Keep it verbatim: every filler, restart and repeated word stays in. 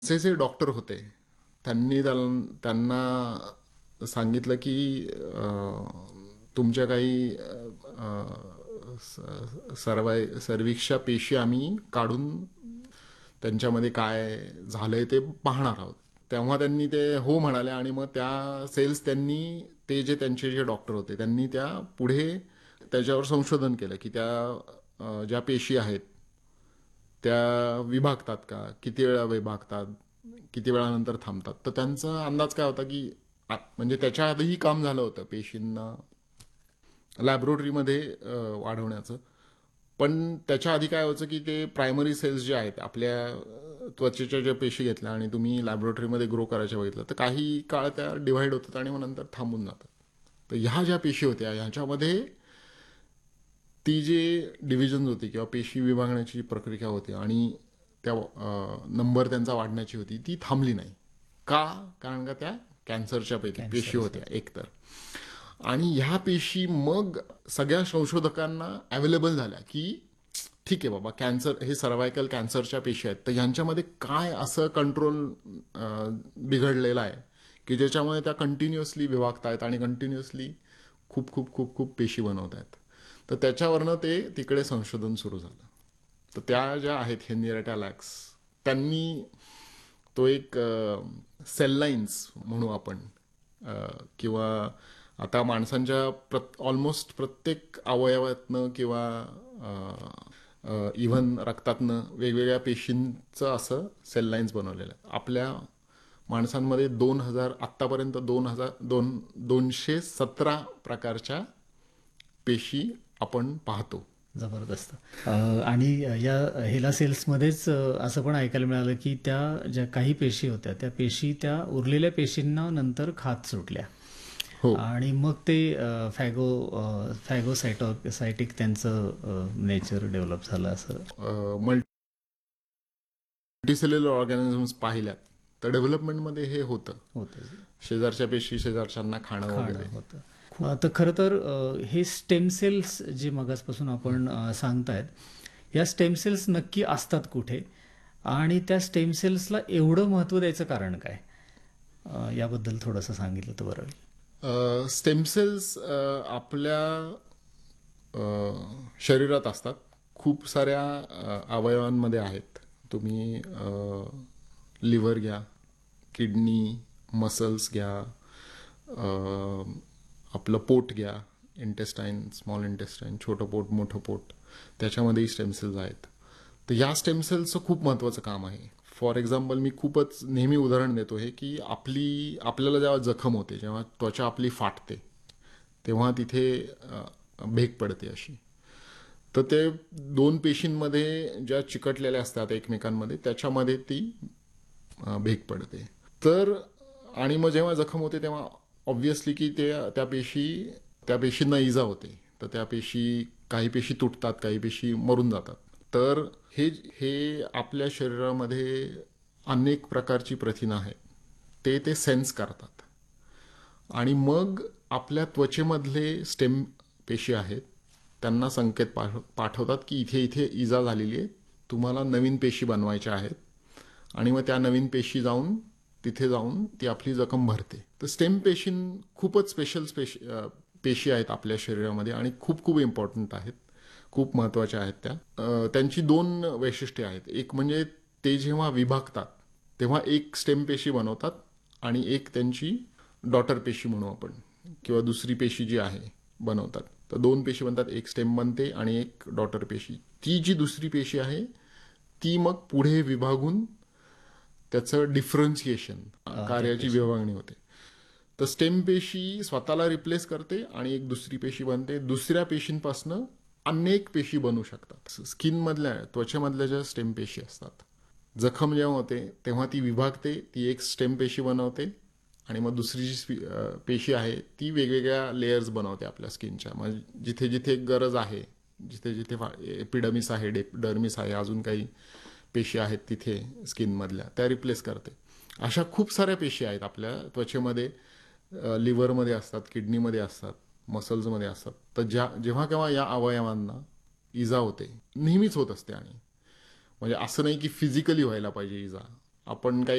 जे जे डॉक्टर होते त्यांनी त्याल- त्यांना सांगितलं की अ, तुमच्या काही सर्वाय सर्विक्सच्या पेशी आम्ही काढून त्यांच्यामध्ये काय झालंय ते पाहणार आहोत. तेव्हा त्यांनी ते हो म्हणाले आणि मग त्या सेल्स त्यांनी ते जे त्यांचे जे डॉक्टर होते त्यांनी त्या पुढे त्याच्यावर संशोधन केलं की त्या अ, ज्या पेशी आहेत त्या विभागतात का, किती वेळा विभागतात, किती वेळानंतर थांबतात. तर त्यांचा अंदाज काय होता की आ- म्हणजे त्याच्या आधीही काम झालं होतं पेशींना लॅबोरेटरीमध्ये अ, वाढवण्याचं. पण त्याच्या आधी काय व्हायचं की ते प्रायमरी सेल्स जे आहेत आपल्या अ, त्वचेच्या ज्या पेशी घेतल्या आणि तुम्ही लॅबोरेटरीमध्ये ग्रो करायच्या बघितलं तर काही काळ त्या डिव्हाइड होतात आणि मग नंतर थांबून जातात. तर ह्या ज्या पेशी होत्या ह्याच्यामध्ये ती जी डिव्हिजन होती किंवा पेशी विभागण्याची प्रक्रिया होती आणि त्या नंबर त्यांचा वाढण्याची होती ती थांबली नाही. का? कारण का त्या कॅन्सरच्या पैकी पेशी कॅन्सरचं. होत्या एकतर. आणि ह्या पेशी मग सगळ्या संशोधकांना अवेलेबल झाल्या की ठीक आहे बाबा कॅन्सर हे सर्वायकल कॅन्सरच्या पेशी आहेत तर यांच्यामध्ये काय असं कंट्रोल बिघडलेलं आहे की ज्याच्यामुळे त्या कंटिन्युअसली विभागत आहेत आणि कंटिन्युअसली खूप खूप खूप खूप पेशी बनवत आहेत. तर त्याच्यावरनं ते तिकडे संशोधन सुरू झालं. तर त्या ज्या आहेत हेनरिएटा लॅक्स त्यांनी तो एक सेल लाईन्स म्हणू आपण अ, किंवा आता माणसांच्या प्रत ऑलमोस्ट प्रत्येक अवयवातनं किंवा इव्हन रक्तातनं वेगवेगळ्या पेशींचं असं सेल लाईन्स बनवलेलं आहे. आपल्या माणसांमध्ये दोन हजार आत्तापर्यंत दोन हजार दोन दोनशे सतरा प्रकारच्या पेशी आपण पाहतो. जबरदस्त. अ, आणि या हेला सेल्समध्येच अ, असं पण ऐकायला मिळालं की त्या ज्या काही पेशी होत्या त्या पेशी त्या उरलेल्या पेशींना नंतर खात सुटल्या हो. आणि मग ते अ, फॅगो अ, फॅगोसायटो सायटिक त्यांचं नेचर डेव्हलप झालं असं. मल्टीसेल्युलर ऑर्गॅनिझम्स पाहिल्यात तर डेव्हलपमेंटमध्ये हे होतं. होतं शेजारच्या पेशी शेजारच्यांना खाणं खाणं वगैरे. होतं. अ, तर खरं तर अ, हे स्टेम सेल्स जे मगासपासून आपण अ, सांगतायत या स्टेम सेल्स नक्की असतात कुठे आणि त्या स्टेम सेल्सला एवढं महत्त्व द्यायचं कारण काय? अ, याबद्दल थोडंसं सांगितलं तर बरं होईल. स्टेम सेल्स आपल्या अ, शरीरात असतात. खूप साऱ्या अ, अवयवांमध्ये आहेत. तुम्ही लिव्हर घ्या, किडनी, मसल्स घ्या, अ, आपलं पोट घ्या, इंटेस्टाईन, स्मॉल इंटेस्टाईन, छोटं पोट, मोठं पोट, त्याच्यामध्येही स्टेम सेल्स आहेत. तर या स्टेम सेल्सचं खूप महत्त्वाचं काम आहे. फॉर एक्झाम्पल मी खूपच नेहमी उदाहरण देतो हे की आपली आपल्याला जेव्हा जखम होते, जेव्हा त्वचा आपली फाटते, तेव्हा तिथे अ, भेग पडते अशी. तर ते दोन पेशींमध्ये ज्या चिकटलेल्या असतात एकमेकांमध्ये त्याच्यामध्ये ती अ, भेग पडते. तर आणि मग जेव्हा जखम होते तेव्हा ऑब्व्हियसली की ते त्या पेशी त्या पेशींना इजा होते. तर त्या पेशी काही पेशी तुटतात, काही पेशी मरून जातात. तर हे हे आपल्या शरीरामध्ये अनेक प्रकारची प्रथिनं आहेत. ते ते सेन्स करतात. आणि मग आपल्या त्वचेमधले स्टेम पेशी आहेत त्यांना संकेत पाठवतात की इथे इथे इजा झालेली आहे, तुम्हाला नवीन पेशी बनवायच्या आहेत. आणि मग त्या नवीन पेशी जाऊन तिथे जाऊन ती आपली जखम भरते. तर स्टेम पेशी खूपच स्पेशल पेशी पेशी आहेत आपल्या शरीरामध्ये आणि खूप खूप इम्पॉर्टंट आहेत, खूप महत्त्वाच्या आहेत त्या. अ, त्यांची दोन वैशिष्ट्ये आहेत. एक म्हणजे ते जेव्हा विभागतात तेव्हा एक स्टेम पेशी बनवतात आणि एक त्यांची डॉटर पेशी म्हणू आपण किंवा दुसरी पेशी जी आहे बनवतात. तर दोन पेशी बनतात, एक स्टेम बनते आणि एक डॉटर पेशी. ती जी दुसरी पेशी आहे ती मग पुढे विभागून त्याचं डिफरन्सिएशन कार्याची डिफरेशन. विभागणी होते. तर स्टेम पेशी स्वतःला रिप्लेस करते आणि एक दुसरी पेशी बनते. दुसऱ्या पेशींपासून अनेक पेशी बनू शकतात. स्किनमधल्या त्वचेमधल्या ज्या स्टेम पेशी असतात, जखम जेव्हा होते तेव्हा ती विभागते, ती एक स्टेम पेशी बनवते आणि मग दुसरी जी पेशी आहे ती वेगवेगळ्या लेयर्स बनवते आपल्या स्किनच्या. मग जिथे जिथे गरज आहे, जिथे जिथे एपिडमिस आहे, डर्मिस आहे, अजून काही पेशी आहेत तिथे स्किनमधल्या त्या रिप्लेस करते. अशा खूप साऱ्या पेशी आहेत आपल्या त्वचेमध्ये, लिव्हरमध्ये असतात, किडनीमध्ये असतात, मसल्समध्ये असतात. तर ज्या जेव्हा केव्हा या अवयवांना इजा होते, नेहमीच होत असते. आणि म्हणजे असं नाही की फिजिकली व्हायला पाहिजे इजा, आपण काही